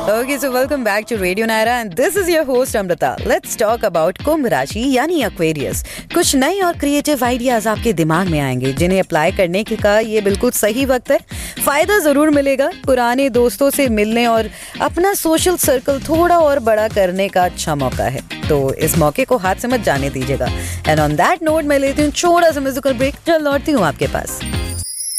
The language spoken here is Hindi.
Okay, so welcome back to Radio Naira and this is your host Amrita. Let's talk about कुंभ राशि यानी Aquarius. कुछ नए और क्रिएटिव आइडियाज आपके दिमाग में आएंगे जिन्हें अप्लाई करने का ये बिल्कुल सही वक्त है. फायदा जरूर मिलेगा. पुराने दोस्तों से मिलने और अपना सोशल सर्कल थोड़ा और बड़ा करने का अच्छा मौका है. तो इस मौके को हाथ से मत जाने दीजिएगा. एंड ऑन दैट नोट मैं लेती हूँ छोटा सा म्यूजिकल ब्रेक. जल्द लौटती हूँ आपके पास.